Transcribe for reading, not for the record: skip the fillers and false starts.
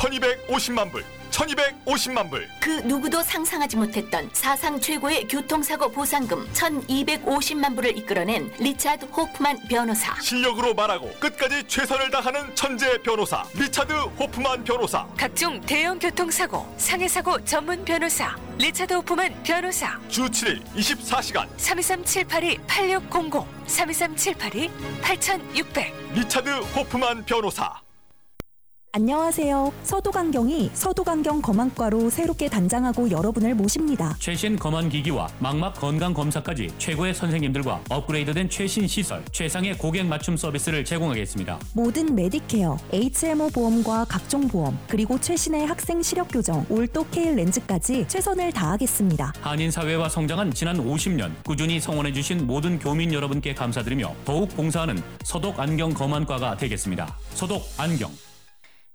1250만 불, 1250만 불. 그 누구도 상상하지 못했던 사상 최고의 교통사고 보상금 1250만 불을 이끌어낸 리차드 호프만 변호사. 실력으로 말하고 끝까지 최선을 다하는 천재 변호사 리차드 호프만 변호사. 각종 대형 교통사고, 상해사고 전문 변호사 리차드 호프만 변호사. 주 7일 24시간 323-782-8600 323-782-8600 리차드 호프만 변호사. 안녕하세요. 서도강경이 서도강경 검안과로 새롭게 단장하고 여러분을 모십니다. 최신 검안기기와 망막 건강검사까지 최고의 선생님들과 업그레이드된 최신 시설, 최상의 고객 맞춤 서비스를 제공하겠습니다. 모든 메디케어, HMO 보험과 각종 보험, 그리고 최신의 학생 시력 교정, 올도 케일 렌즈까지 최선을 다하겠습니다. 한인사회와 성장한 지난 50년 꾸준히 성원해주신 모든 교민 여러분께 감사드리며 더욱 봉사하는 서독안경 검안과가 되겠습니다. 서독안경.